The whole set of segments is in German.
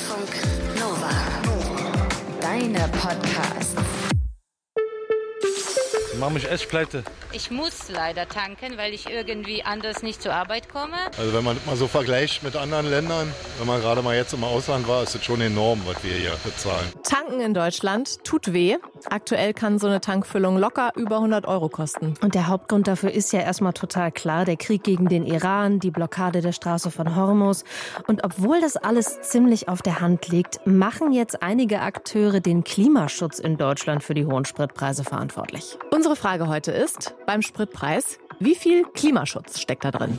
Deutschlandfunk Nova. Deine Podcasts. Ich mach mich echt pleite. Ich muss leider tanken, weil ich irgendwie anders nicht zur Arbeit komme. Also wenn man mal so vergleicht mit anderen Ländern, wenn man gerade mal jetzt im Ausland war, ist es schon enorm, was wir hier bezahlen. Tanken in Deutschland tut weh. Aktuell kann so eine Tankfüllung locker über 100 € kosten. Und der Hauptgrund dafür ist ja erstmal total klar. Der Krieg gegen den Iran, die Blockade der Straße von Hormuz. Und obwohl das alles ziemlich auf der Hand liegt, machen jetzt einige Akteure den Klimaschutz in Deutschland für die hohen Spritpreise verantwortlich. Unsere Frage heute ist, beim Spritpreis, wie viel Klimaschutz steckt da drin?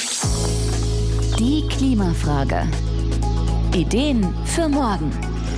Die Klimafrage. Ideen für morgen.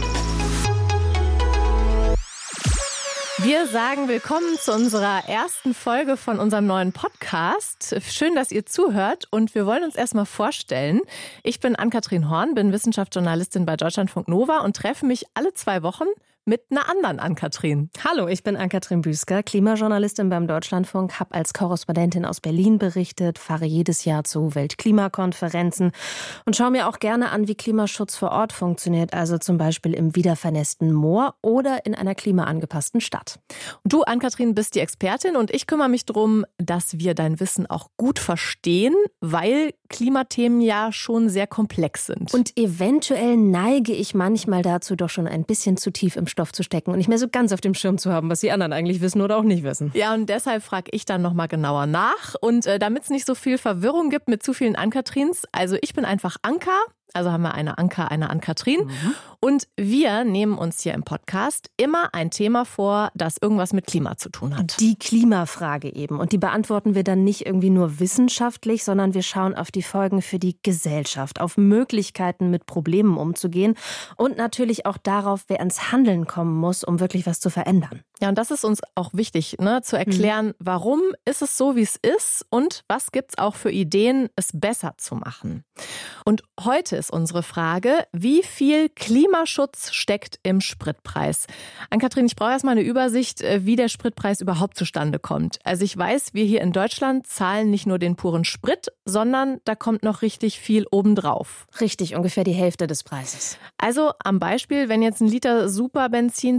Wir sagen willkommen zu unserer ersten Folge von unserem neuen Podcast. Schön, dass ihr zuhört und wir wollen uns erstmal vorstellen. Ich bin Ann-Kathrin Horn, bin Wissenschaftsjournalistin bei Deutschlandfunk Nova und treffe mich alle 2 Wochen mit einer anderen Ann-Kathrin. Hallo, ich bin Ann-Kathrin Büsker, Klimajournalistin beim Deutschlandfunk, habe als Korrespondentin aus Berlin berichtet, fahre jedes Jahr zu Weltklimakonferenzen und schaue mir auch gerne an, wie Klimaschutz vor Ort funktioniert, also zum Beispiel im wiedervernässten Moor oder in einer klimaangepassten Stadt. Und du, Ann-Kathrin, bist die Expertin und ich kümmere mich darum, dass wir dein Wissen auch gut verstehen, weil Klimathemen ja schon sehr komplex sind. Und eventuell neige ich manchmal dazu, doch schon ein bisschen zu tief im Stoff zu stecken und nicht mehr so ganz auf dem Schirm zu haben, was die anderen eigentlich wissen oder auch nicht wissen. Ja, und deshalb frage ich dann nochmal genauer nach. Und damit es nicht so viel Verwirrung gibt mit zu vielen Ann-Kathrins, also ich bin einfach Anka. Also haben wir eine Anka, eine Ann-Kathrin. Und wir nehmen uns hier im Podcast immer ein Thema vor, das irgendwas mit Klima zu tun hat. Die Klimafrage eben. Und die beantworten wir dann nicht irgendwie nur wissenschaftlich, sondern wir schauen auf die Folgen für die Gesellschaft, auf Möglichkeiten, mit Problemen umzugehen und natürlich auch darauf, wer ins Handeln kommen muss, um wirklich was zu verändern. Ja, und das ist uns auch wichtig, zu erklären, warum ist es so, wie es ist und was gibt es auch für Ideen, es besser zu machen. Und heute ist unsere Frage, wie viel Klimaschutz steckt im Spritpreis? Ann-Kathrin, ich brauche erstmal eine Übersicht, wie der Spritpreis überhaupt zustande kommt. Also ich weiß, wir hier in Deutschland zahlen nicht nur den puren Sprit, sondern da kommt noch richtig viel obendrauf. Richtig, ungefähr die Hälfte des Preises. Also am Beispiel, wenn jetzt ein Liter Superbenzin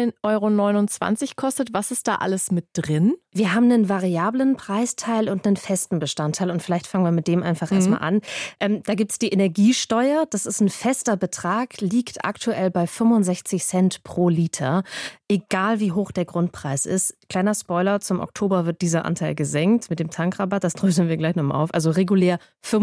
2,29 € kostet, was ist da alles mit drin? Wir haben einen variablen Preisteil und einen festen Bestandteil und vielleicht fangen wir mit dem einfach erstmal an. Da gibt es die Energiesteuer, das ist ein fester Betrag, liegt aktuell bei 65 Cent pro Liter, egal wie hoch der Grundpreis ist. Kleiner Spoiler, zum Oktober wird dieser Anteil gesenkt mit dem Tankrabatt, das dröseln wir gleich nochmal auf. Also regulär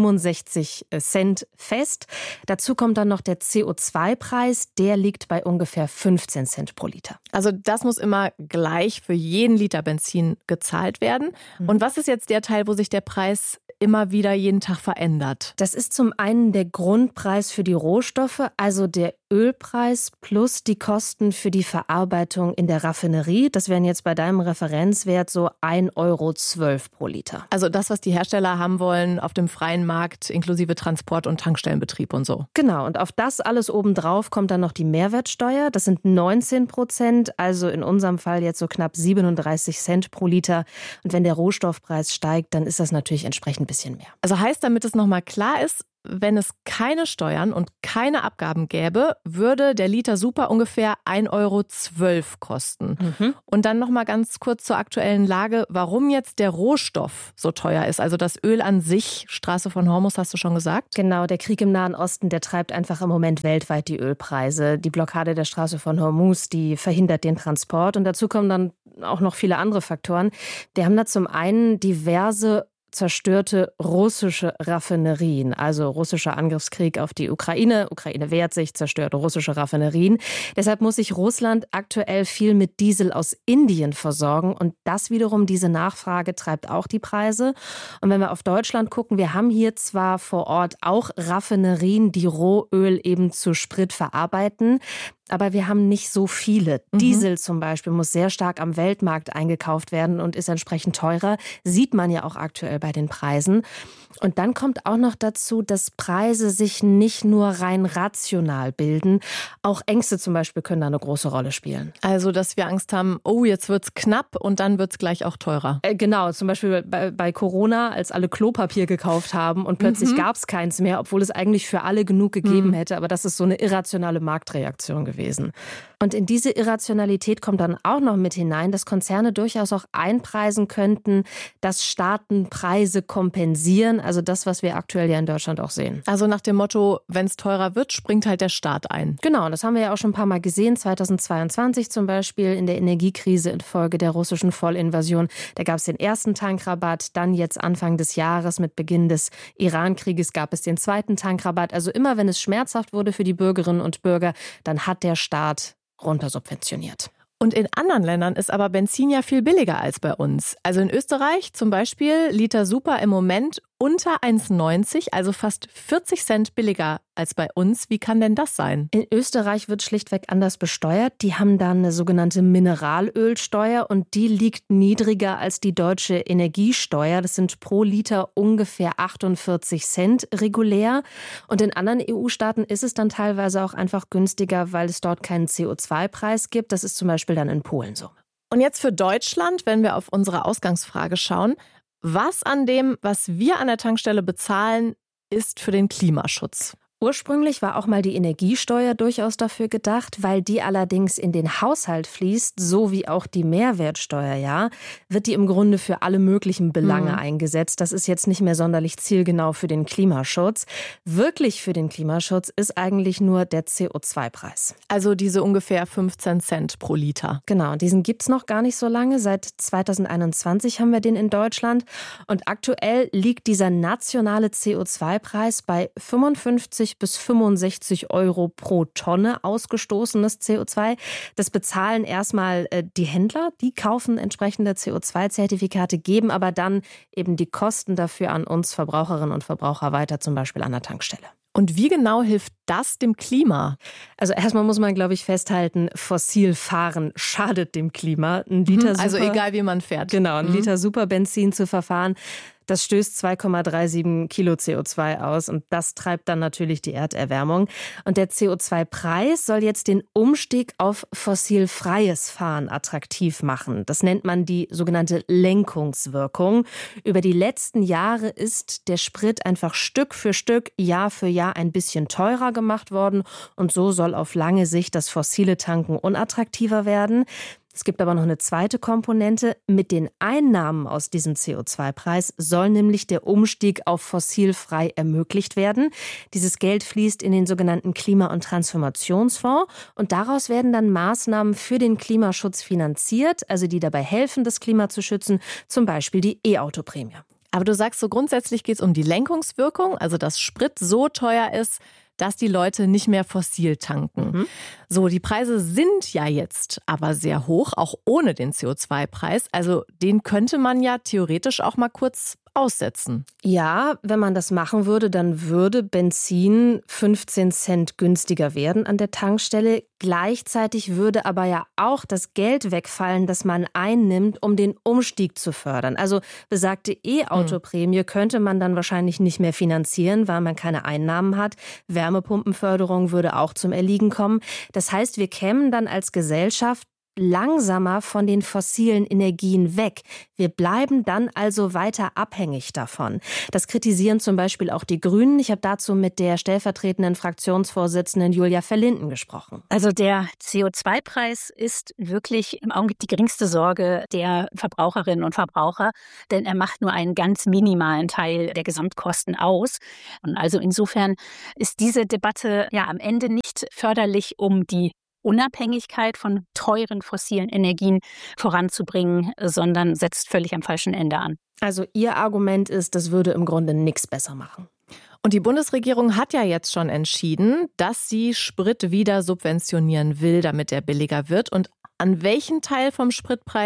65 Cent fest. Dazu kommt dann noch der CO2-Preis, der liegt bei ungefähr 15 Cent pro Liter. Also das muss immer gleich für jeden Liter Benzin gezahlt werden. Und was ist jetzt der Teil, wo sich der Preis immer wieder jeden Tag verändert? Das ist zum einen der Grundpreis für die Rohstoffe, also der Ölpreis plus die Kosten für die Verarbeitung in der Raffinerie. Das wären jetzt bei deinem Referenzwert so 1,12 € pro Liter. Also das, was die Hersteller haben wollen auf dem freien Markt, inklusive Transport- und Tankstellenbetrieb und so. Genau, und auf das alles obendrauf kommt dann noch die Mehrwertsteuer. Das sind 19%, also in unserem Fall jetzt so knapp 37 Cent pro Liter. Und wenn der Rohstoffpreis steigt, dann ist das natürlich entsprechend ein bisschen mehr. Also heißt, damit es nochmal klar ist, wenn es keine Steuern und keine Abgaben gäbe, würde der Liter Super ungefähr 1,12 € kosten. Und dann noch mal ganz kurz zur aktuellen Lage, warum jetzt der Rohstoff so teuer ist. Also das Öl an sich, Straße von Hormuz, hast du schon gesagt? Genau, der Krieg im Nahen Osten, der treibt einfach im Moment weltweit die Ölpreise. Die Blockade der Straße von Hormuz, die verhindert den Transport. Und dazu kommen dann auch noch viele andere Faktoren. Wir haben da zum einen diverse zerstörte russische Raffinerien, also russischer Angriffskrieg auf die Ukraine. Ukraine wehrt sich, zerstörte russische Raffinerien. Deshalb muss sich Russland aktuell viel mit Diesel aus Indien versorgen und das wiederum, diese Nachfrage treibt auch die Preise. Und wenn wir auf Deutschland gucken, wir haben hier zwar vor Ort auch Raffinerien, die Rohöl eben zu Sprit verarbeiten, aber wir haben nicht so viele. Diesel zum Beispiel muss sehr stark am Weltmarkt eingekauft werden und ist entsprechend teurer. Sieht man ja auch aktuell bei den Preisen. Und dann kommt auch noch dazu, dass Preise sich nicht nur rein rational bilden. Auch Ängste zum Beispiel können da eine große Rolle spielen. Also, dass wir Angst haben, oh, jetzt wird's knapp und dann wird's gleich auch teurer. Genau, zum Beispiel bei Corona, als alle Klopapier gekauft haben und plötzlich gab es keins mehr, obwohl es eigentlich für alle genug gegeben hätte. Aber das ist so eine irrationale Marktreaktion gewesen. Und in diese Irrationalität kommt dann auch noch mit hinein, dass Konzerne durchaus auch einpreisen könnten, dass Staaten Preise kompensieren. Also das, was wir aktuell ja in Deutschland auch sehen. Also nach dem Motto, wenn es teurer wird, springt halt der Staat ein. Genau, und das haben wir ja auch schon ein paar Mal gesehen. 2022 zum Beispiel in der Energiekrise infolge der russischen Vollinvasion. Da gab es den ersten Tankrabatt, dann jetzt Anfang des Jahres mit Beginn des Iran-Krieges gab es den zweiten Tankrabatt. Also immer, wenn es schmerzhaft wurde für die Bürgerinnen und Bürger, dann hat der Staat runtersubventioniert. Und in anderen Ländern ist aber Benzin ja viel billiger als bei uns. Also in Österreich zum Beispiel Liter Super im Moment unter 1,90, also fast 40 Cent billiger als bei uns. Wie kann denn das sein? In Österreich wird schlichtweg anders besteuert. Die haben da eine sogenannte Mineralölsteuer und die liegt niedriger als die deutsche Energiesteuer. Das sind pro Liter ungefähr 48 Cent regulär. Und in anderen EU-Staaten ist es dann teilweise auch einfach günstiger, weil es dort keinen CO2-Preis gibt. Das ist zum Beispiel dann in Polen so. Und jetzt für Deutschland, wenn wir auf unsere Ausgangsfrage schauen, was an dem, was wir an der Tankstelle bezahlen, ist für den Klimaschutz? Ursprünglich war auch mal die Energiesteuer durchaus dafür gedacht, weil die allerdings in den Haushalt fließt, so wie auch die Mehrwertsteuer, ja, wird die im Grunde für alle möglichen Belange eingesetzt. Das ist jetzt nicht mehr sonderlich zielgenau für den Klimaschutz. Wirklich für den Klimaschutz ist eigentlich nur der CO2-Preis. Also diese ungefähr 15 Cent pro Liter. Genau, diesen gibt's noch gar nicht so lange. Seit 2021 haben wir den in Deutschland. Und aktuell liegt dieser nationale CO2-Preis bei 55 bis 65 Euro pro Tonne ausgestoßenes CO2. Das bezahlen erstmal die Händler, die kaufen entsprechende CO2-Zertifikate, geben aber dann eben die Kosten dafür an uns Verbraucherinnen und Verbraucher weiter, zum Beispiel an der Tankstelle. Und wie genau hilft das dem Klima? Also erstmal muss man, glaube ich, festhalten, fossil fahren schadet dem Klima. Ein Liter also egal, wie man fährt. Genau, ein Liter Superbenzin zu verfahren, das stößt 2,37 Kilo CO2 aus und das treibt dann natürlich die Erderwärmung. Und der CO2-Preis soll jetzt den Umstieg auf fossilfreies Fahren attraktiv machen. Das nennt man die sogenannte Lenkungswirkung. Über die letzten Jahre ist der Sprit einfach Stück für Stück, Jahr für Jahr ein bisschen teurer gemacht worden. Und so soll auf lange Sicht das fossile Tanken unattraktiver werden. Es gibt aber noch eine zweite Komponente. Mit den Einnahmen aus diesem CO2-Preis soll nämlich der Umstieg auf fossilfrei ermöglicht werden. Dieses Geld fließt in den sogenannten Klima- und Transformationsfonds und daraus werden dann Maßnahmen für den Klimaschutz finanziert, also die dabei helfen, das Klima zu schützen, zum Beispiel die E-Auto-Prämie. Aber du sagst so, grundsätzlich geht es um die Lenkungswirkung, also dass Sprit so teuer ist, dass die Leute nicht mehr fossil tanken. So, die Preise sind ja jetzt aber sehr hoch, auch ohne den CO2-Preis. Also den könnte man ja theoretisch auch mal kurz aussetzen. Ja, wenn man das machen würde, dann würde Benzin 15 Cent günstiger werden an der Tankstelle. Gleichzeitig würde aber ja auch das Geld wegfallen, das man einnimmt, um den Umstieg zu fördern. Also besagte E-Auto-Prämie könnte man dann wahrscheinlich nicht mehr finanzieren, weil man keine Einnahmen hat. Wärmepumpenförderung würde auch zum Erliegen kommen. Das heißt, wir kämen dann als Gesellschaft langsamer von den fossilen Energien weg. Wir bleiben dann also weiter abhängig davon. Das kritisieren zum Beispiel auch die Grünen. Ich habe dazu mit der stellvertretenden Fraktionsvorsitzenden Julia Verlinden gesprochen. Also der CO2-Preis ist wirklich im Augenblick die geringste Sorge der Verbraucherinnen und Verbraucher, denn er macht nur einen ganz minimalen Teil der Gesamtkosten aus. Und also insofern ist diese Debatte ja am Ende nicht förderlich, um die Unabhängigkeit von teuren fossilen Energien voranzubringen, sondern setzt völlig am falschen Ende an. Also Ihr Argument ist, das würde im Grunde nichts besser machen. Und die Bundesregierung hat ja jetzt schon entschieden, dass sie Sprit wieder subventionieren will, damit er billiger wird. Und an welchen Teil vom Spritpreis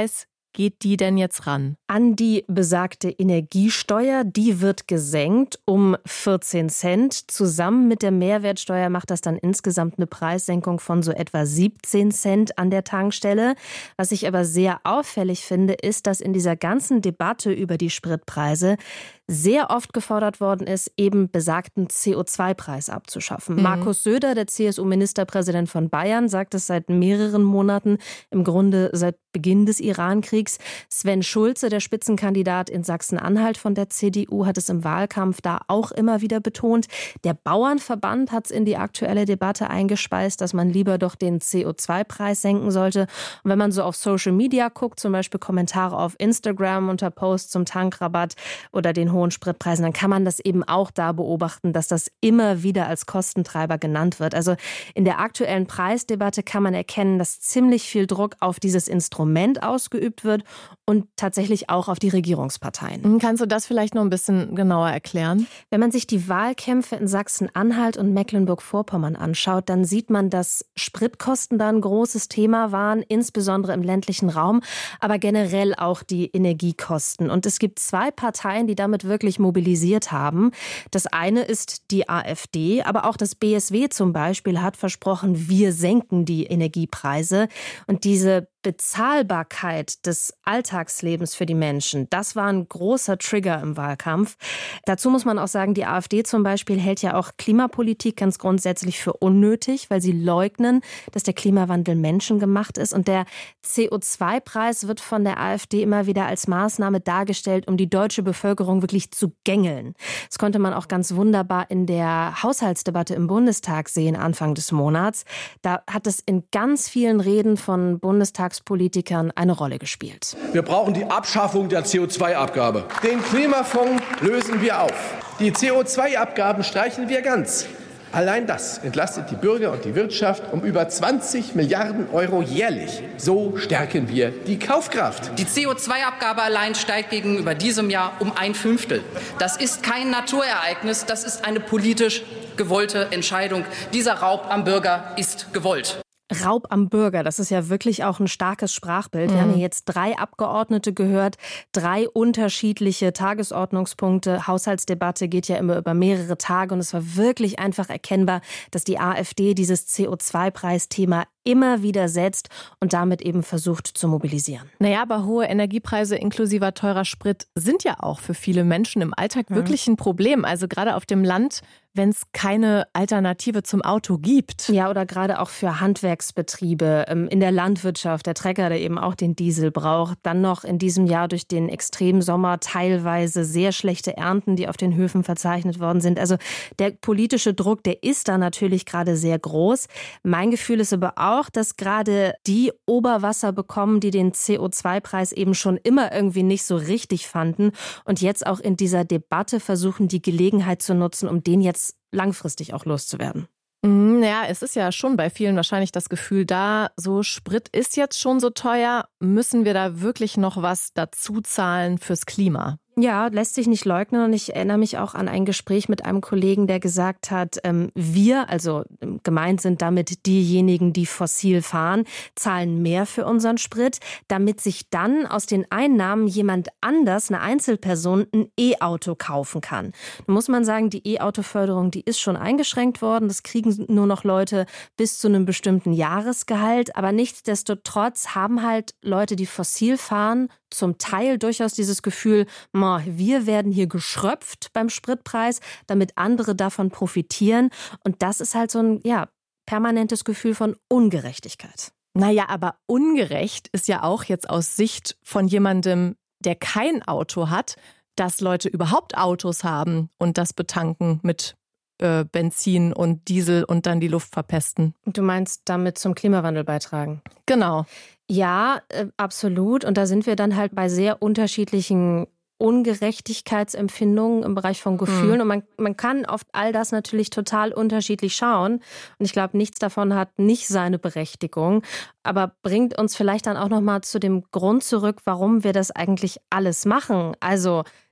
geht die denn jetzt ran? An die besagte Energiesteuer, die wird gesenkt um 14 Cent. Zusammen mit der Mehrwertsteuer macht das dann insgesamt eine Preissenkung von so etwa 17 Cent an der Tankstelle. Was ich aber sehr auffällig finde, ist, dass in dieser ganzen Debatte über die Spritpreise sehr oft gefordert worden ist, eben besagten CO2-Preis abzuschaffen. Markus Söder, der CSU-Ministerpräsident von Bayern, sagt es seit mehreren Monaten, im Grunde seit Beginn des Iran-Kriegs. Sven Schulze, der Spitzenkandidat in Sachsen-Anhalt von der CDU, hat es im Wahlkampf da auch immer wieder betont. Der Bauernverband hat es in die aktuelle Debatte eingespeist, dass man lieber doch den CO2-Preis senken sollte. Und wenn man so auf Social Media guckt, zum Beispiel Kommentare auf Instagram unter Posts zum Tankrabatt oder den hohen Spritpreisen, dann kann man das eben auch da beobachten, dass das immer wieder als Kostentreiber genannt wird. Also in der aktuellen Preisdebatte kann man erkennen, dass ziemlich viel Druck auf dieses Instrument ausgeübt wird und tatsächlich auch auf die Regierungsparteien. Kannst du das vielleicht noch ein bisschen genauer erklären? Wenn man sich die Wahlkämpfe in Sachsen-Anhalt und Mecklenburg-Vorpommern anschaut, dann sieht man, dass Spritkosten da ein großes Thema waren, insbesondere im ländlichen Raum, aber generell auch die Energiekosten. Und es gibt zwei Parteien, die damit wirklich mobilisiert haben. Das eine ist die AfD, aber auch das BSW zum Beispiel hat versprochen, wir senken die Energiepreise. Und diese Bezahlbarkeit des Alltagslebens für die Menschen, das war ein großer Trigger im Wahlkampf. Dazu muss man auch sagen, die AfD zum Beispiel hält ja auch Klimapolitik ganz grundsätzlich für unnötig, weil sie leugnen, dass der Klimawandel menschengemacht ist. Und der CO2-Preis wird von der AfD immer wieder als Maßnahme dargestellt, um die deutsche Bevölkerung wirklich zu gängeln. Das konnte man auch ganz wunderbar in der Haushaltsdebatte im Bundestag sehen, Anfang des Monats. Da hat es in ganz vielen Reden von Bundestagspolitikern eine Rolle gespielt. Wir brauchen die Abschaffung der CO2-Abgabe. Den Klimafonds lösen wir auf. Die CO2-Abgaben streichen wir ganz. Allein das entlastet die Bürger und die Wirtschaft um über 20 Milliarden Euro jährlich. So stärken wir die Kaufkraft. Die CO2-Abgabe allein steigt gegenüber diesem Jahr um 1/5. Das ist kein Naturereignis, das ist eine politisch gewollte Entscheidung. Dieser Raub am Bürger ist gewollt. Raub am Bürger, das ist ja wirklich auch ein starkes Sprachbild. Wir haben hier jetzt 3 Abgeordnete gehört, 3 unterschiedliche Tagesordnungspunkte. Haushaltsdebatte geht ja immer über mehrere Tage und es war wirklich einfach erkennbar, dass die AfD dieses CO2-Preisthema immer wieder setzt und damit eben versucht zu mobilisieren. Naja, aber hohe Energiepreise inklusive teurer Sprit sind ja auch für viele Menschen im Alltag wirklich ein Problem. Also gerade auf dem Land, wenn es keine Alternative zum Auto gibt. Ja, oder gerade auch für Handwerksbetriebe in der Landwirtschaft, der Trecker, der eben auch den Diesel braucht. Dann noch in diesem Jahr durch den Extremsommer teilweise sehr schlechte Ernten, die auf den Höfen verzeichnet worden sind. Also der politische Druck, der ist da natürlich gerade sehr groß. Mein Gefühl ist aber auch, dass gerade die Oberwasser bekommen, die den CO2-Preis eben schon immer irgendwie nicht so richtig fanden und jetzt auch in dieser Debatte versuchen, die Gelegenheit zu nutzen, um den jetzt langfristig auch loszuwerden. Ja, es ist ja schon bei vielen wahrscheinlich das Gefühl da, so Sprit ist jetzt schon so teuer, müssen wir da wirklich noch was dazu zahlen fürs Klima? Ja, lässt sich nicht leugnen und ich erinnere mich auch an ein Gespräch mit einem Kollegen, der gesagt hat, wir, also gemeint sind damit diejenigen, die fossil fahren, zahlen mehr für unseren Sprit, damit sich dann aus den Einnahmen jemand anders, eine Einzelperson, ein E-Auto kaufen kann. Da muss man sagen, die E-Auto-Förderung, die ist schon eingeschränkt worden, das kriegen nur noch Leute bis zu einem bestimmten Jahresgehalt, aber nichtsdestotrotz haben halt Leute, die fossil fahren, zum Teil durchaus dieses Gefühl, wir werden hier geschröpft beim Spritpreis, damit andere davon profitieren. Und das ist halt so ein permanentes Gefühl von Ungerechtigkeit. Naja, aber ungerecht ist ja auch jetzt aus Sicht von jemandem, der kein Auto hat, dass Leute überhaupt Autos haben und das betanken mit Benzin und Diesel und dann die Luft verpesten. Du meinst damit zum Klimawandel beitragen? Genau. Ja, absolut. Und da sind wir dann halt bei sehr unterschiedlichen Ungerechtigkeitsempfindungen im Bereich von Gefühlen. Und man kann auf all das natürlich total unterschiedlich schauen. Und ich glaube, nichts davon hat nicht seine Berechtigung. Aber bringt uns vielleicht dann auch nochmal zu dem Grund zurück, warum wir das eigentlich alles machen. Also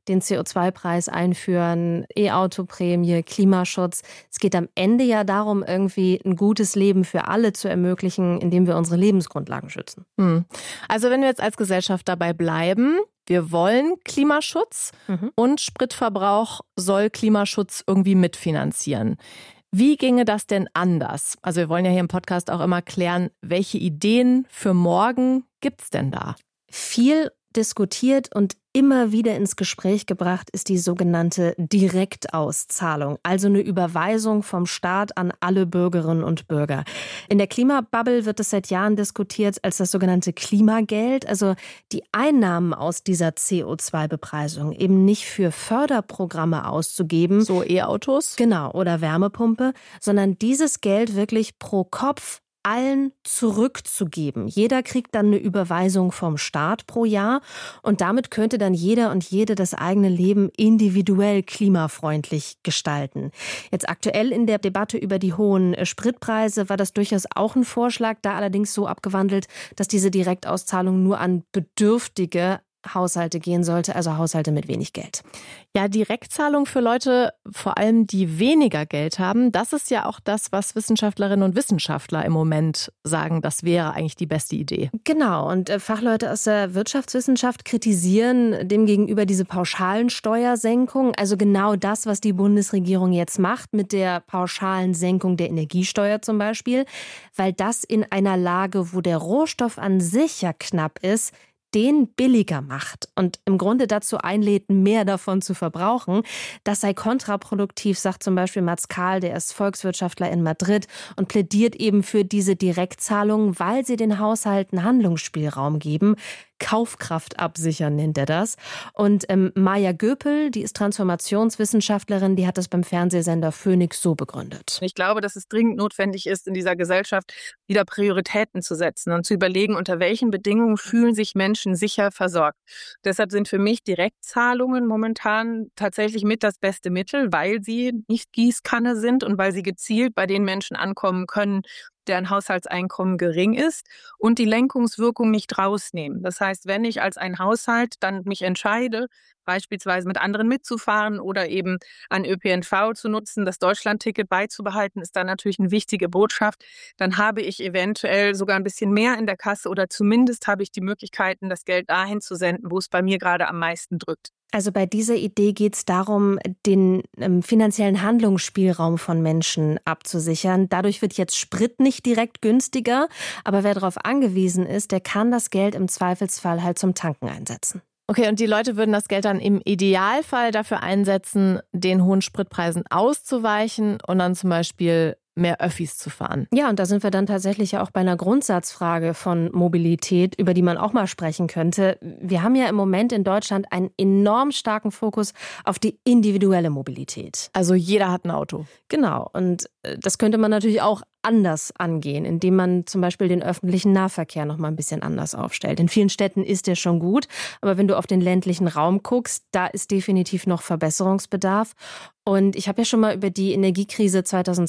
den CO2-Preis einführen, E-Auto-Prämie, Klimaschutz. Es geht am Ende ja darum, irgendwie ein gutes Leben für alle zu ermöglichen, indem wir unsere Lebensgrundlagen schützen. Also wenn wir jetzt als Gesellschaft dabei bleiben, wir wollen Klimaschutz und Spritverbrauch soll Klimaschutz irgendwie mitfinanzieren. Wie ginge das denn anders? Also wir wollen ja hier im Podcast auch immer klären, welche Ideen für morgen gibt's denn da? Viel diskutiert und immer wieder ins Gespräch gebracht ist die sogenannte Direktauszahlung, also eine Überweisung vom Staat an alle Bürgerinnen und Bürger. In der Klimabubble wird es seit Jahren diskutiert als das sogenannte Klimageld, also die Einnahmen aus dieser CO2-Bepreisung eben nicht für Förderprogramme auszugeben. So E-Autos? Genau, oder Wärmepumpe, sondern dieses Geld wirklich pro Kopf allen zurückzugeben. Jeder kriegt dann eine Überweisung vom Staat pro Jahr und damit könnte dann jeder und jede das eigene Leben individuell klimafreundlich gestalten. Jetzt aktuell in der Debatte über die hohen Spritpreise war das durchaus auch ein Vorschlag, da allerdings so abgewandelt, dass diese Direktauszahlung nur an bedürftige Haushalte gehen sollte, also Haushalte mit wenig Geld. Ja, Direktzahlung für Leute, vor allem die weniger Geld haben, das ist ja auch das, was Wissenschaftlerinnen und Wissenschaftler im Moment sagen, das wäre eigentlich die beste Idee. Genau, und Fachleute aus der Wirtschaftswissenschaft kritisieren demgegenüber diese pauschalen Steuersenkungen, also genau das, was die Bundesregierung jetzt macht mit der pauschalen Senkung der Energiesteuer zum Beispiel, weil das in einer Lage, wo der Rohstoff an sich ja knapp ist, den billiger macht und im Grunde dazu einlädt, mehr davon zu verbrauchen. Das sei kontraproduktiv, sagt zum Beispiel Mats Kahl, der ist Volkswirtschaftler in Madrid und plädiert eben für diese Direktzahlungen, weil sie den Haushalten Handlungsspielraum geben. Kaufkraft absichern nennt er das. Und Maja Göpel, die ist Transformationswissenschaftlerin, die hat das beim Fernsehsender Phoenix so begründet. Ich glaube, dass es dringend notwendig ist, in dieser Gesellschaft wieder Prioritäten zu setzen und zu überlegen, unter welchen Bedingungen fühlen sich Menschen sicher versorgt. Deshalb sind für mich Direktzahlungen momentan tatsächlich mit das beste Mittel, weil sie nicht Gießkanne sind und weil sie gezielt bei den Menschen ankommen können, deren Haushaltseinkommen gering ist und die Lenkungswirkung nicht rausnehmen. Das heißt, wenn ich als ein Haushalt dann mich entscheide, beispielsweise mit anderen mitzufahren oder eben an ÖPNV zu nutzen, das Deutschlandticket beizubehalten, ist dann natürlich eine wichtige Botschaft. Dann habe ich eventuell sogar ein bisschen mehr in der Kasse oder zumindest habe ich die Möglichkeiten, das Geld dahin zu senden, wo es bei mir gerade am meisten drückt. Also bei dieser Idee geht es darum, den finanziellen Handlungsspielraum von Menschen abzusichern. Dadurch wird jetzt Sprit nicht direkt günstiger, aber wer darauf angewiesen ist, der kann das Geld im Zweifelsfall halt zum Tanken einsetzen. Okay, und die Leute würden das Geld dann im Idealfall dafür einsetzen, den hohen Spritpreisen auszuweichen und dann zum Beispiel mehr Öffis zu fahren. Ja, und da sind wir dann tatsächlich ja auch bei einer Grundsatzfrage von Mobilität, über die man auch mal sprechen könnte. Wir haben ja im Moment in Deutschland einen enorm starken Fokus auf die individuelle Mobilität. Also jeder hat ein Auto. Genau, und das könnte man natürlich auch anders angehen, indem man zum Beispiel den öffentlichen Nahverkehr noch mal ein bisschen anders aufstellt. In vielen Städten ist der schon gut, aber wenn du auf den ländlichen Raum guckst, da ist definitiv noch Verbesserungsbedarf. Und ich habe ja schon mal über die Energiekrise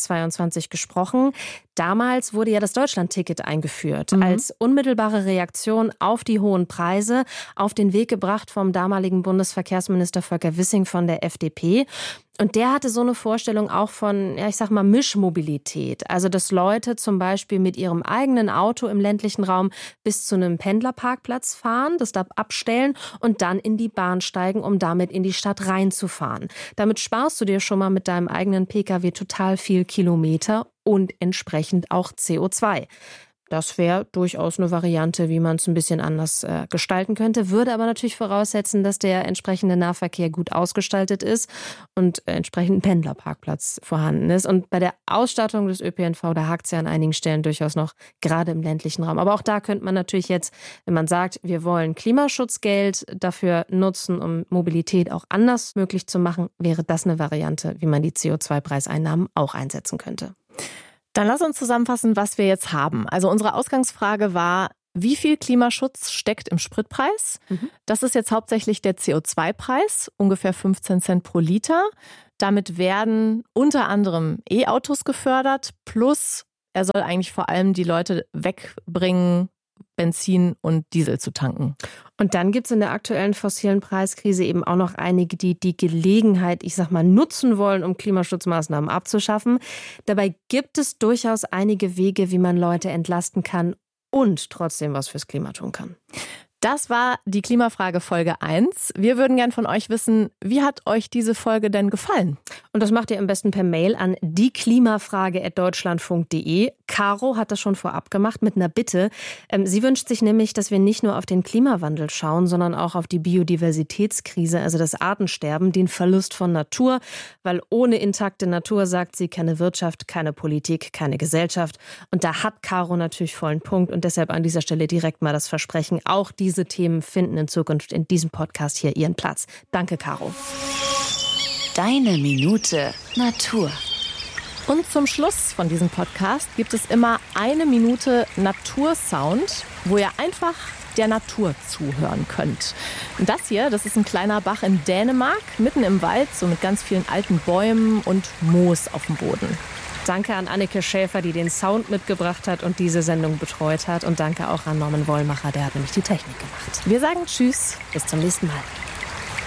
2022 gesprochen. Damals wurde ja das Deutschlandticket eingeführt, als unmittelbare Reaktion auf die hohen Preise, auf den Weg gebracht vom damaligen Bundesverkehrsminister Volker Wissing von der FDP. Und der hatte so eine Vorstellung auch von, ja, ich sag mal, Mischmobilität. Also, dass Leute zum Beispiel mit ihrem eigenen Auto im ländlichen Raum bis zu einem Pendlerparkplatz fahren, das da abstellen und dann in die Bahn steigen, um damit in die Stadt reinzufahren. Damit sparst du dir schon mal mit deinem eigenen Pkw total viel Kilometer und entsprechend auch CO2. Das wäre durchaus eine Variante, wie man es ein bisschen anders gestalten könnte, würde aber natürlich voraussetzen, dass der entsprechende Nahverkehr gut ausgestaltet ist und entsprechend ein Pendlerparkplatz vorhanden ist. Und bei der Ausstattung des ÖPNV, da hakt es ja an einigen Stellen durchaus noch, gerade im ländlichen Raum. Aber auch da könnte man natürlich jetzt, wenn man sagt, wir wollen Klimaschutzgeld dafür nutzen, um Mobilität auch anders möglich zu machen, wäre das eine Variante, wie man die CO2-Preiseinnahmen auch einsetzen könnte. Dann lass uns zusammenfassen, was wir jetzt haben. Also unsere Ausgangsfrage war, wie viel Klimaschutz steckt im Spritpreis? Das ist jetzt hauptsächlich der CO2-Preis, ungefähr 15 Cent pro Liter. Damit werden unter anderem E-Autos gefördert, plus er soll eigentlich vor allem die Leute wegbringen, Benzin und Diesel zu tanken. Und dann gibt es in der aktuellen fossilen Preiskrise eben auch noch einige, die die Gelegenheit, nutzen wollen, um Klimaschutzmaßnahmen abzuschaffen. Dabei gibt es durchaus einige Wege, wie man Leute entlasten kann und trotzdem was fürs Klima tun kann. Das war die Klimafrage Folge 1. Wir würden gern von euch wissen, wie hat euch diese Folge denn gefallen? Und das macht ihr am besten per Mail an dieklimafrage@deutschlandfunk.de. Caro hat das schon vorab gemacht mit einer Bitte. Sie wünscht sich nämlich, dass wir nicht nur auf den Klimawandel schauen, sondern auch auf die Biodiversitätskrise, also das Artensterben, den Verlust von Natur. Weil ohne intakte Natur, sagt sie, keine Wirtschaft, keine Politik, keine Gesellschaft. Und da hat Caro natürlich vollen Punkt. Und deshalb an dieser Stelle direkt mal das Versprechen, auch diese Themen finden in Zukunft in diesem Podcast hier ihren Platz. Danke, Caro. Deine Minute Natur. Und zum Schluss von diesem Podcast gibt es immer eine Minute Natursound, wo ihr einfach der Natur zuhören könnt. Und das hier, das ist ein kleiner Bach in Dänemark, mitten im Wald, so mit ganz vielen alten Bäumen und Moos auf dem Boden. Danke an Anneke Schäfer, die den Sound mitgebracht hat und diese Sendung betreut hat. Und danke auch an Norman Wollmacher, der hat nämlich die Technik gemacht. Wir sagen Tschüss. Bis zum nächsten Mal.